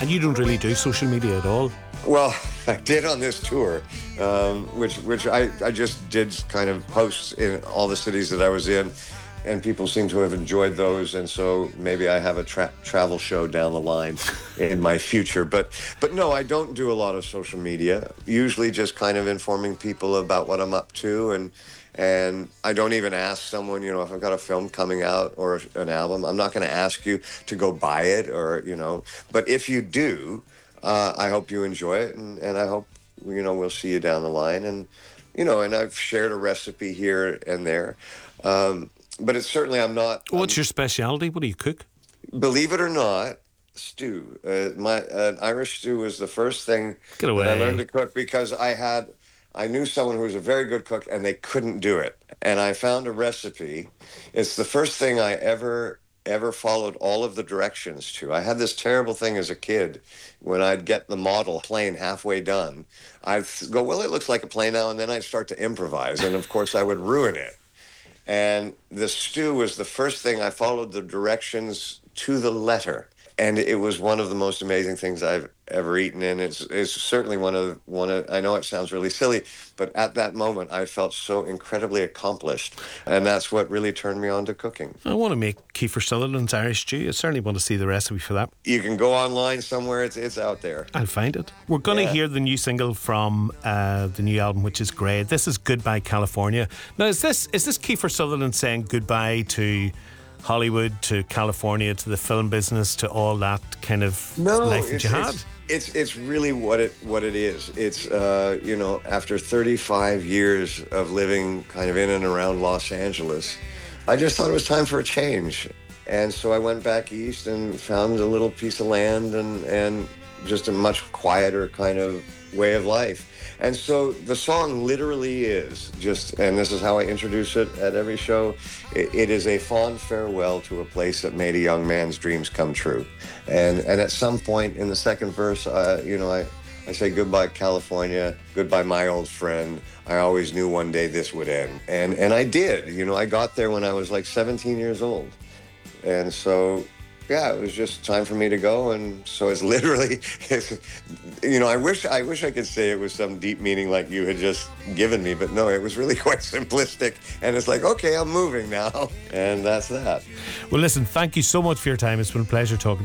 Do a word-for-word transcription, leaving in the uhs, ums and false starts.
And you don't really do social media at all. Well, I did on this tour, um, which which I, I just did kind of posts in all the cities that I was in, and people seem to have enjoyed those, and so maybe I have a tra- travel show down the line in my future. But but no, I don't do a lot of social media. Usually just kind of informing people about what I'm up to, and and I don't even ask someone, you know, if I've got a film coming out or an album, I'm not going to ask you to go buy it or, you know, but if you do, uh, I hope you enjoy it, and, and I hope, you know, we'll see you down the line. And, you know, and I've shared a recipe here and there. Um, But it's certainly, I'm not... What's I'm, your specialty? What do you cook? Believe it or not, stew. Uh, my uh, Irish stew was the first thing Get away. that I learned to cook because I had... I knew someone who was a very good cook and they couldn't do it. And I found a recipe. It's the first thing I ever, ever followed all of the directions to. I had this terrible thing as a kid. When I'd get the model plane halfway done, I'd go, well, it looks like a plane now, and then I'd start to improvise. And, of course, I would ruin it. And the stew was the first thing. I followed the directions to the letter, and it was one of the most amazing things I've ever eaten. And it's it's certainly one of one of. I know it sounds really silly, but at that moment I felt so incredibly accomplished, and that's what really turned me on to cooking. I want to make Kiefer Sutherland's Irish stew. I certainly want to see the recipe for that. You can go online somewhere. It's it's out there. I'll find it. We're going Yeah. to hear the new single from uh, the new album, which is great. This is Goodbye California. Now, is this is this Kiefer Sutherland saying goodbye to Hollywood, to California, to the film business, to all that kind of No, life that it's, you had? it's it's it's really what it what it is. It's uh, you know, after thirty-five years of living kind of in and around Los Angeles, I just thought it was time for a change. And so I went back east and found a little piece of land and and just a much quieter kind of way of life. And so the song literally is just, and this is how I introduce it at every show, it, it is a fond farewell to a place that made a young man's dreams come true. And and at some point in the second verse, uh, you know, I, I say goodbye California, goodbye my old friend. I always knew one day this would end. And, and I did. You know, I got there when I was like seventeen years old. And so... yeah, it was just time for me to go, and so it's literally, it's, you know, I wish I wish I could say it was some deep meaning like you had just given me, but no, it was really quite simplistic, and it's like, okay, I'm moving now, and that's that. Well, listen, thank you so much for your time. It's been a pleasure talking to you.